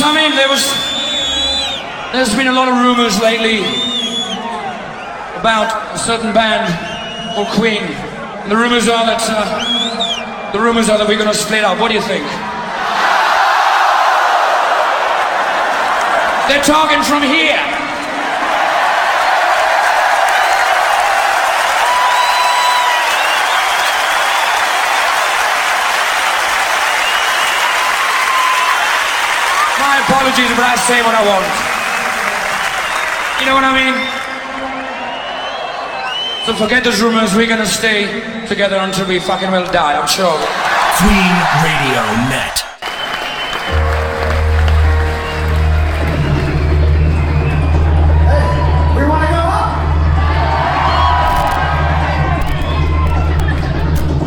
I mean, there's been a lot of rumors lately about a certain band called Queen. And the rumors are that we're going to split up. What do you think? They're talking from here. My apologies, but I say what I want. You know what I mean? So forget those rumors, we're gonna stay together until we fucking well die, I'm sure. FreeRadioNet.